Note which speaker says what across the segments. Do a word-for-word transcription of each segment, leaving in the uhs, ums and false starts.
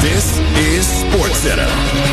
Speaker 1: This is SportsCenter.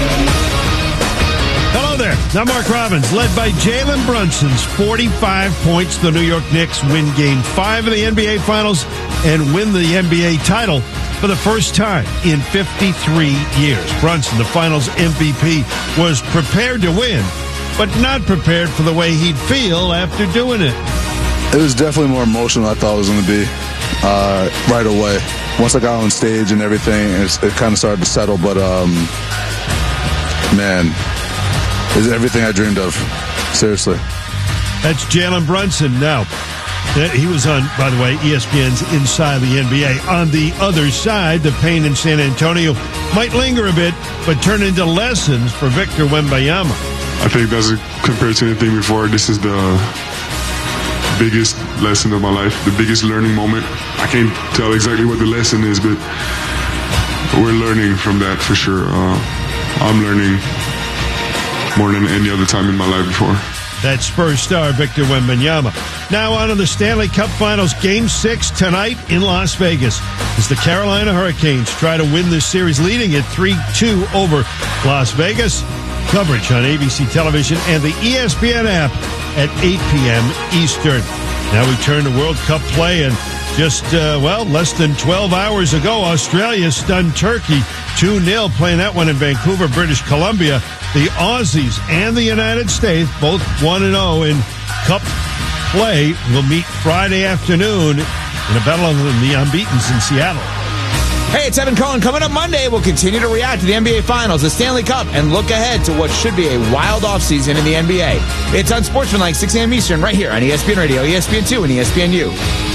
Speaker 2: Hello there. I'm Mark Robbins, led by Jalen Brunson's forty-five points. The New York Knicks win Game five of the N B A Finals and win the N B A title for the first time in fifty-three years. Brunson, the Finals M V P, was prepared to win, but not prepared for the way he'd feel after doing it.
Speaker 3: It was definitely more emotional than I thought it was going to be uh, right away. Once I got on stage and everything, it, it kind of started to settle, but um, man, it's everything I dreamed of. Seriously.
Speaker 2: That's Jalen Brunson now. He was on, by the way, E S P N's Inside the N B A. On the other side, the pain in San Antonio might linger a bit, but turn into lessons for Victor Wembanyama.
Speaker 4: I think that's compared to anything before. This is the biggest lesson of my life, the biggest learning moment. I can't tell exactly what the lesson is, but we're learning from that for sure. Uh, I'm learning more than any other time in my life before.
Speaker 2: That's Spurs star Victor Wembanyama. Now on to the Stanley Cup Finals. Game six tonight in Las Vegas as the Carolina Hurricanes try to win this series, leading at three two over Las Vegas. Coverage on A B C television and the E S P N app at eight p.m. Eastern. Now we turn to World Cup play, and just, uh, well, less than twelve hours ago, Australia stunned Turkey two nil, playing that one in Vancouver, British Columbia. The Aussies and the United States, both one and oh in Cup play, will meet Friday afternoon in a battle of the unbeatens in Seattle.
Speaker 5: Hey, it's Evan Cohen. Coming up Monday, we'll continue to react to the N B A Finals, the Stanley Cup, and look ahead to what should be a wild offseason in the N B A. It's on Sportsmanlike, six a.m. Eastern, right here on E S P N Radio, E S P N two, and E S P N U.